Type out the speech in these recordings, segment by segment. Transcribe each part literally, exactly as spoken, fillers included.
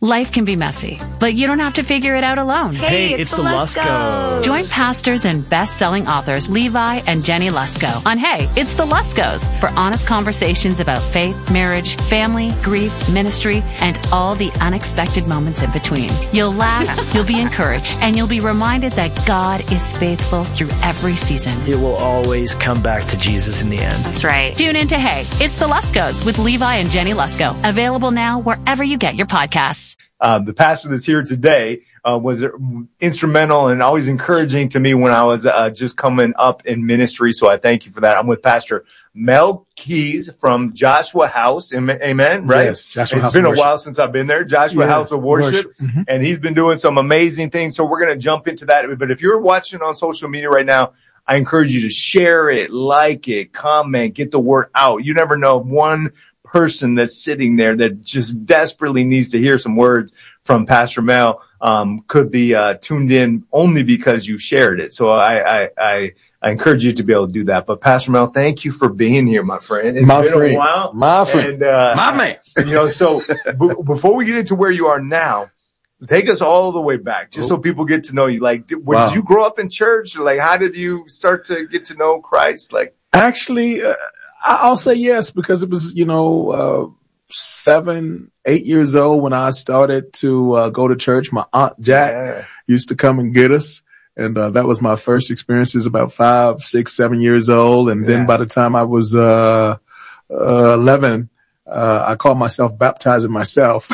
Life can be messy, but you don't have to figure it out alone. Hey, Hey, it's, it's the the Luskos. Join pastors and best-selling authors Levi and Jenny Lusko on Hey, It's the Luskos for honest conversations about faith, marriage, family, grief, ministry, and all the unexpected moments in between. You'll laugh, you'll be encouraged, and you'll be reminded that God is faithful through every season. It will always come back to Jesus in the end. That's right. Tune in to Hey, It's the Luskos with Levi and Jenny Lusko. Available now wherever you get your podcasts. Um, the pastor that's here today uh, was instrumental and always encouraging to me when I was uh, just coming up in ministry. So I thank you for that. I'm with Pastor Mel Keys from Joshua House. Amen. Right? Yes, Joshua it's House been of a Worship. while since I've been there. Joshua Yes, House of Worship. worship. Mm-hmm. And he's been doing some amazing things. So we're going to jump into that. But if you're watching on social media right now, I encourage you to share it, like it, comment, get the word out. You never know one person that's sitting there that just desperately needs to hear some words from Pastor Mel um, could be uh, tuned in only because you shared it. So I, I, I, I encourage you to be able to do that. But Pastor Mel, thank you for being here, my friend. It's My been friend. a while. My friend. And, uh, My man. You know, so b- before we get into where you are now, take us all the way back, just so people get to know you. Like, did, Wow. did you grow up in church? Like, how did you start to get to know Christ? Like, Actually, uh, I- I'll say yes, because it was, you know, uh, seven, eight years old when I started to uh, go to church. My Aunt Jack yeah. used to come and get us. And uh, that was my first experiences, about five, six, seven years old. And then Yeah. by the time I was uh, uh, eleven, uh, I called myself baptizing myself.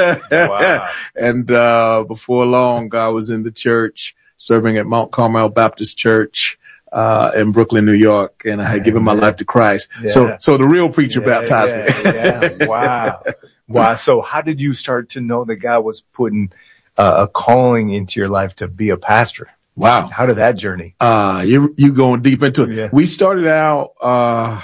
Wow. And uh, before long, I was in the church serving at Mount Carmel Baptist Church uh, in Brooklyn, New York. And I had given my life to Christ. Yeah. So so the real preacher Yeah, baptized me. yeah, yeah. Wow. Wow. So how did you start to know that God was putting uh, a calling into your life to be a pastor? Wow. How did that journey? Uh, you, you going deep into it. Yeah. We started out, uh,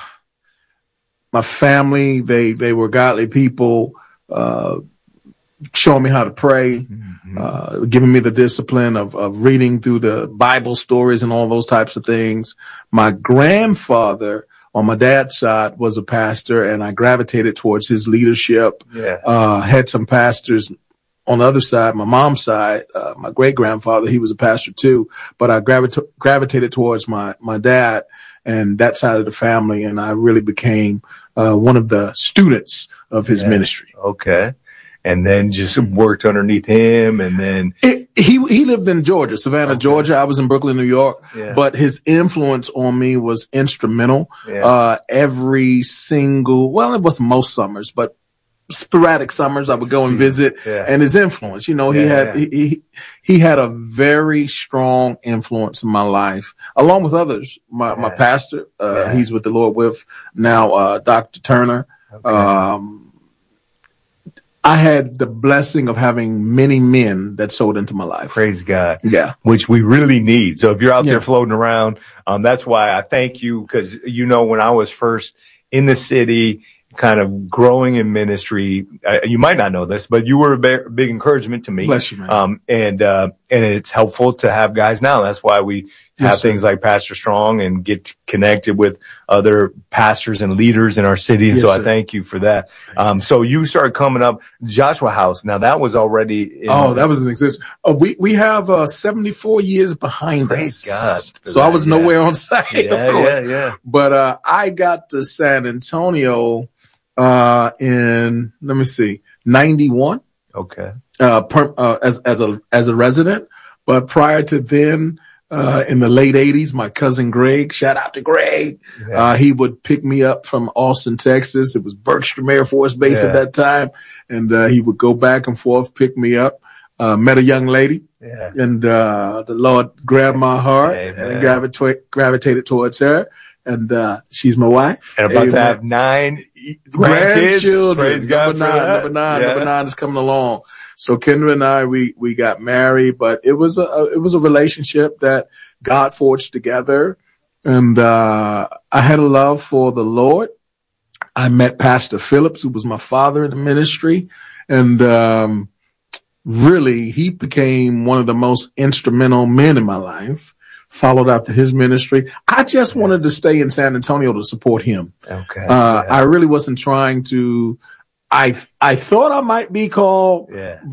my family, they, they were godly people, uh, showing me how to pray, Mm-hmm. uh, giving me the discipline of, of reading through the Bible stories and all those types of things. My grandfather on my dad's side was a pastor, and I gravitated towards his leadership. Yeah. Uh, had some pastors on the other side, my mom's side, uh, my great grandfather, he was a pastor too, but I gravita- gravitated towards my, my dad and that side of the family. And I really became, uh, one of the students of his Yeah. ministry. Okay. And then just worked underneath him, and then It, he, he lived in Georgia, Savannah, Okay. Georgia. I was in Brooklyn, New York, Yeah. but his influence on me was instrumental. Yeah. Uh, every single, well, it wasn't most summers, but sporadic summers I would go and visit. Yeah. And his influence, you know, he Yeah, had, yeah. he, he, he had a very strong influence in my life, along with others. My, my Yeah. pastor, uh, Yeah. he's with the Lord with now, uh, Doctor Turner. Okay. Um, I had the blessing of having many men that sold into my life. praise God. Yeah. Which we really need. So if you're out Yeah. there floating around, um, that's why I thank you, because, you know, when I was first in the city, kind of growing in ministry, uh, you might not know this, but you were a big, big encouragement to me. Bless you, man. Um, and, uh, and it's helpful to have guys now. That's why we have Yes, sir. things like Pastor Strong and get connected with other pastors and leaders in our city. And Yes, so I sir. thank you for that. Um, so you started coming up Joshua House. Now that was already, in, Oh, that was an existence. Uh, we, we have, uh, seventy-four years behind Praise us. God for So I that, was yeah. nowhere on site, yeah, of course. yeah, yeah. But, uh, I got to San Antonio, uh, in, let me see, ninety-one, Okay. uh, per, uh, as, as a, as a resident. But prior to then, uh, in the late eighties, my cousin Greg, shout out to Greg, Yeah. uh, he would pick me up from Austin, Texas. It was Bergstrom Air Force Base Yeah. at that time. And, uh, he would go back and forth, pick me up, uh, met a young lady. Yeah. And, uh, the Lord grabbed my heart Amen. and gravita- gravitated towards her. And, uh, she's my wife. And about Amen. to have nine e- grandkids. Grandchildren. Praise God number for nine, that. number nine, Yeah. number nine is coming along. So Kendra and I, we, we got married, but it was a, it was a relationship that God forged together. And, uh, I had a love for the Lord. I met Pastor Phillips, who was my father in the ministry. And, um, really, he became one of the most instrumental men in my life. Followed after his ministry. I just wanted to stay in San Antonio to support him. Okay. Uh, yeah. I really wasn't trying to, I, I thought I might be called, yeah.